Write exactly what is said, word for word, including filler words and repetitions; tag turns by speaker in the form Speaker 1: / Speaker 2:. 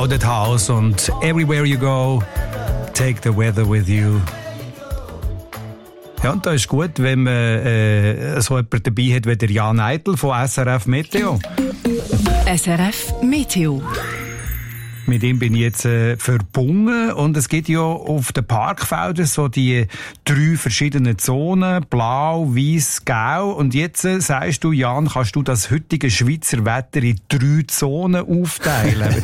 Speaker 1: Crowded House und Everywhere You Go, Take the Weather With You. Ja, und da ist gut, wenn man äh, so jemanden dabei hat wie der Jan Eitel von S R F Meteo.
Speaker 2: S R F Meteo.
Speaker 1: Mit ihm bin ich jetzt äh, verbunden und es gibt ja auf den Parkfeldern so die drei verschiedenen Zonen, blau, weiss, gelb. Und jetzt äh, sagst du, Jan, kannst du das heutige Schweizer Wetter in drei Zonen aufteilen?